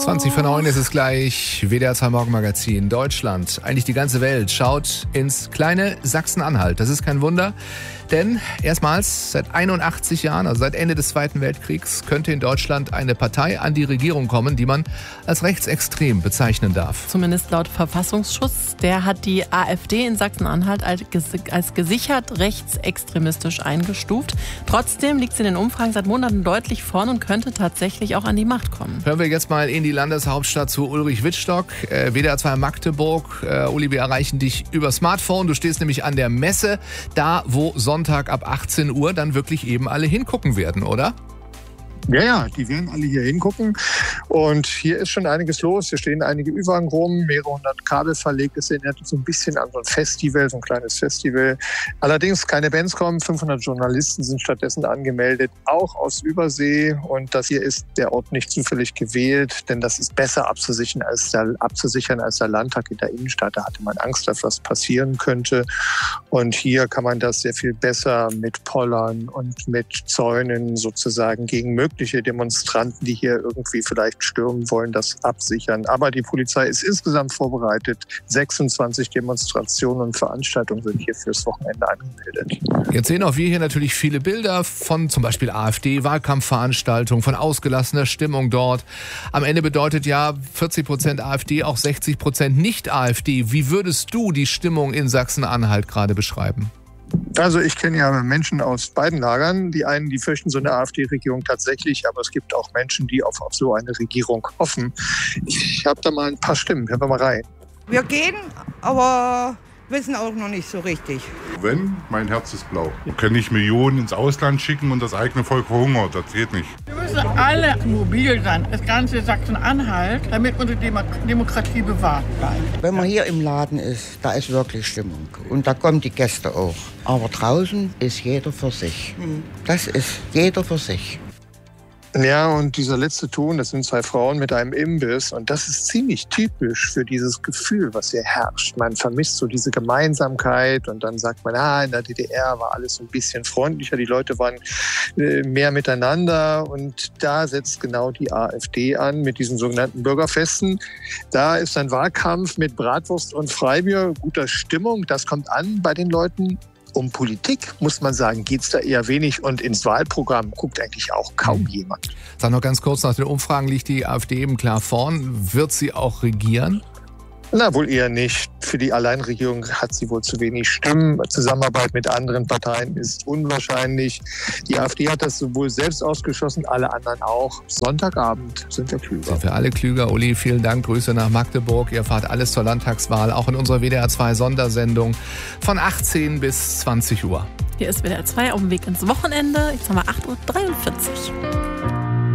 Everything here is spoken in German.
20:09 ist es gleich. WDR 2 Morgenmagazin. Deutschland, eigentlich die ganze Welt, schaut ins kleine Sachsen-Anhalt. Das ist kein Wunder, denn erstmals seit 81 Jahren, also seit Ende des Zweiten Weltkriegs, könnte in Deutschland eine Partei an die Regierung kommen, die man als rechtsextrem bezeichnen darf. Zumindest laut Verfassungsschutz. Der hat die AfD in Sachsen-Anhalt als gesichert rechtsextremistisch eingestuft. Trotzdem liegt sie in den Umfragen seit Monaten deutlich vorn und könnte tatsächlich auch an die Macht kommen. Hören wir jetzt mal in die Landeshauptstadt zu Ulrich Wittstock, WDR 2 Magdeburg. Uli, wir erreichen dich über Smartphone. Du stehst nämlich an der Messe, da wo Sonntag ab 18 Uhr dann wirklich eben alle hingucken werden, oder? Ja, die werden alle hier hingucken und hier ist schon einiges los. Hier stehen einige Ü-Wagen rum, mehrere hundert Kabel verlegt. Es erinnert so ein bisschen an so ein Festival, so ein kleines Festival. Allerdings keine Bands kommen, 500 Journalisten sind stattdessen angemeldet, auch aus Übersee. Und das hier ist der Ort nicht zufällig gewählt, denn das ist besser abzusichern als der Landtag in der Innenstadt. Da hatte man Angst, dass was passieren könnte. Und hier kann man das sehr viel besser mit Pollern und mit Zäunen sozusagen gegen mögliche Demonstranten, die hier irgendwie vielleicht stürmen wollen, das absichern. Aber die Polizei ist insgesamt vorbereitet. 26 Demonstrationen und Veranstaltungen sind hier fürs Wochenende angemeldet. Jetzt sehen auch wir hier natürlich viele Bilder von zum Beispiel AfD-Wahlkampfveranstaltungen, von ausgelassener Stimmung dort. Am Ende bedeutet ja 40% AfD, auch 60% Nicht-AfD. Wie würdest du die Stimmung in Sachsen-Anhalt gerade beschreiben? Also ich kenne ja Menschen aus beiden Lagern. Die einen, die fürchten so eine AfD-Regierung tatsächlich, aber es gibt auch Menschen, die auf so eine Regierung hoffen. Ich habe da mal ein paar Stimmen. Hören wir mal rein. Wir gehen, aber wissen auch noch nicht so richtig. Wenn, mein Herz ist blau. Wir können nicht Millionen ins Ausland schicken und das eigene Volk verhungert. Das geht nicht. Wir müssen alle mobil sein, das ganze Sachsen-Anhalt, damit unsere Demokratie bewahrt bleibt. Wenn man hier im Laden ist, da ist wirklich Stimmung. Und da kommen die Gäste auch. Aber draußen ist jeder für sich. Das ist jeder für sich. Ja, und dieser letzte Ton, das sind zwei Frauen mit einem Imbiss. Und das ist ziemlich typisch für dieses Gefühl, was hier herrscht. Man vermisst so diese Gemeinsamkeit und dann sagt man, in der DDR war alles so ein bisschen freundlicher, die Leute waren mehr miteinander. Und da setzt genau die AfD an mit diesen sogenannten Bürgerfesten. Da ist ein Wahlkampf mit Bratwurst und Freibier, guter Stimmung. Das kommt an bei den Leuten. Um Politik, muss man sagen, geht es da eher wenig und ins Wahlprogramm guckt eigentlich auch kaum jemand. Sag noch ganz kurz, nach den Umfragen liegt die AfD eben klar vorn. Wird sie auch regieren? Na, wohl eher nicht. Für die Alleinregierung hat sie wohl zu wenig Stimmen. Zusammenarbeit mit anderen Parteien ist unwahrscheinlich. Die AfD hat das wohl selbst ausgeschlossen, alle anderen auch. Sonntagabend sind wir klüger. Sind wir alle klüger. Uli, vielen Dank. Grüße nach Magdeburg. Ihr erfahrt alles zur Landtagswahl, auch in unserer WDR 2 Sondersendung von 18 bis 20 Uhr. Hier ist WDR 2 auf dem Weg ins Wochenende. Jetzt haben wir 8:43 Uhr.